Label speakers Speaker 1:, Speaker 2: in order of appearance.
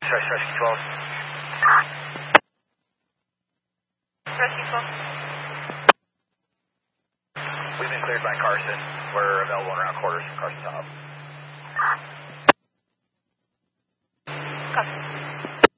Speaker 1: Rescue 12.
Speaker 2: Rescue 12.
Speaker 1: We've been cleared by Carson. We're available around quarters from Carson Top.